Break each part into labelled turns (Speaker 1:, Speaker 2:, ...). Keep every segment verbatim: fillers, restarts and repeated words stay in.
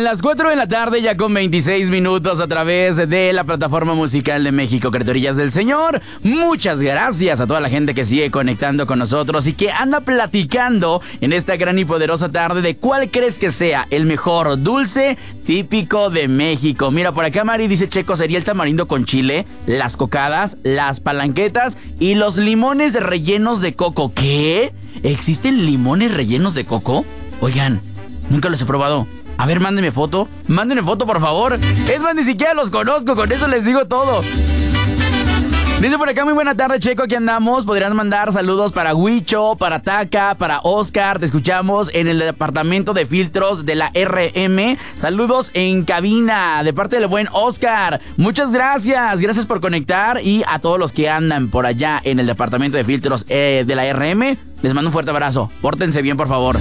Speaker 1: las cuatro de la tarde, ya con veintiséis minutos a través de la plataforma musical de México, Criaturillas del Señor. Muchas gracias a toda la gente que sigue conectando con nosotros y que anda platicando en esta gran y poderosa tarde de cuál crees que sea el mejor dulce típico de México. Mira, por acá Mari dice, Checo, sería el tamarindo con chile, las cocadas, las palanquetas y los limones rellenos de coco. ¿Qué? ¿Existen limones rellenos de coco? Oigan, nunca los he probado. A ver, mándenme foto. Mándenme foto, por favor. Es más, ni siquiera los conozco. Con eso les digo todo. Dice por acá, muy buena tarde, Checo, aquí andamos. Podrías mandar saludos para Huicho, para Taca, para Oscar. Te escuchamos en el departamento de filtros de la R M. Saludos en cabina de parte del buen Oscar. Muchas gracias. Gracias por conectar. Y a todos los que andan por allá en el departamento de filtros eh, de la R M, les mando un fuerte abrazo. Pórtense bien, por favor.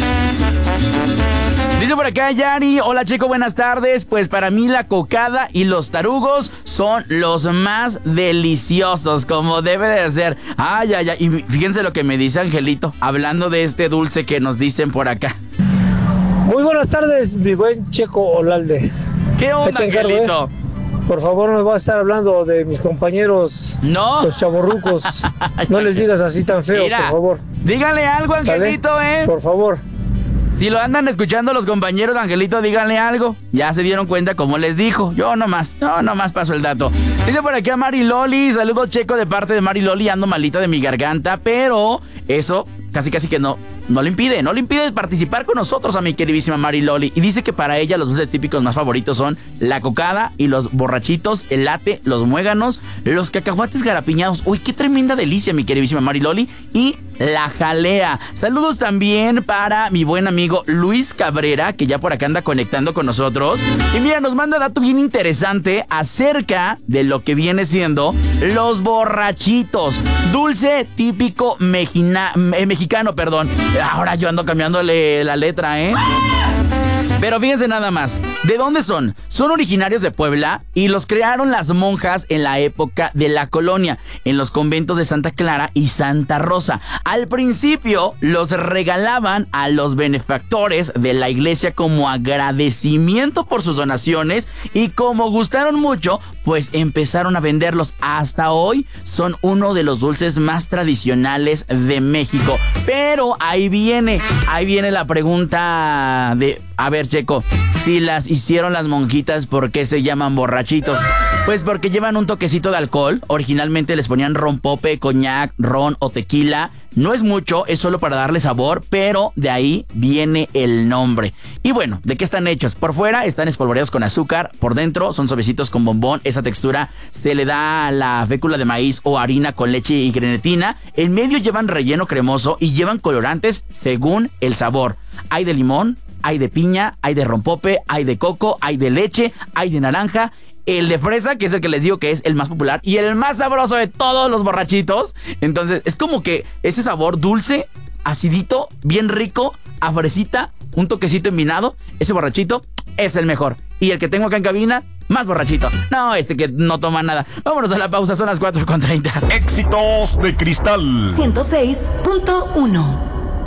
Speaker 1: Dice por acá Yari, hola Checo, buenas tardes. Pues para mí la cocada y los tarugos son los más deliciosos, como debe de ser. Ay, ay, ay, y fíjense lo que me dice Angelito, hablando de este dulce que nos dicen por acá.
Speaker 2: Muy buenas tardes, mi buen Checo Olalde.
Speaker 1: ¿Qué onda,
Speaker 2: encargo,
Speaker 1: Angelito?
Speaker 2: Eh? Por favor, no me vas a estar hablando de mis compañeros,
Speaker 1: no,
Speaker 2: los chavorrucos. No les digas así tan feo,
Speaker 1: mira,
Speaker 2: por favor.
Speaker 1: Díganle algo, Angelito, ¿eh?
Speaker 2: Por favor.
Speaker 1: Si lo andan escuchando los compañeros de Angelito, díganle algo. Ya se dieron cuenta cómo les dijo. Yo nomás, no, nomás paso el dato. Dice por aquí a Mari Loli. Saludos, Checo, de parte de Mari Loli. Ando malita de mi garganta, pero eso casi casi que no, no le impide. No le impide participar con nosotros a mi queridísima Mari Loli. Y dice que para ella los dulces típicos más favoritos son la cocada y los borrachitos, el late, los muéganos, los cacahuates garapiñados. Uy, qué tremenda delicia, mi queridísima Mari Loli. Y la jalea. Saludos también para mi buen amigo Luis Cabrera, que ya por acá anda conectando con nosotros. Y mira, nos manda dato bien interesante acerca de lo que viene siendo los borrachitos. Dulce típico mexina, eh, mexicano, perdón. Ahora yo ando cambiándole la letra, ¿eh? Pero fíjense nada más, ¿de dónde son? Son originarios de Puebla y los crearon las monjas en la época de la colonia, en los conventos de Santa Clara y Santa Rosa. Al principio los regalaban a los benefactores de la iglesia como agradecimiento por sus donaciones y como gustaron mucho, pues empezaron a venderlos. Hasta hoy son uno de los dulces más tradicionales de México. Pero ahí viene, ahí viene la pregunta de... A ver, Checo, si las hicieron las monjitas, ¿por qué se llaman borrachitos? Pues porque llevan un toquecito de alcohol. Originalmente les ponían rompope, coñac, ron o tequila. No es mucho, es solo para darle sabor, pero de ahí viene el nombre. Y bueno, ¿de qué están hechos? Por fuera están espolvoreados con azúcar, por dentro son suavecitos con bombón. Esa textura se le da a la fécula de maíz o harina con leche y grenetina. En medio llevan relleno cremoso y llevan colorantes según el sabor. Hay de limón, hay de piña, hay de rompope, hay de coco, hay de leche, hay de naranja. El de fresa, que es el que les digo que es el más popular y el más sabroso de todos los borrachitos. Entonces, es como que ese sabor dulce, acidito, bien rico, a fresita, un toquecito envinado. Ese borrachito es el mejor. Y el que tengo acá en cabina, más borrachito. No, este que no toma nada. Vámonos a la pausa, son las cuatro con treinta.
Speaker 3: Éxitos de Cristal
Speaker 4: ciento seis punto uno.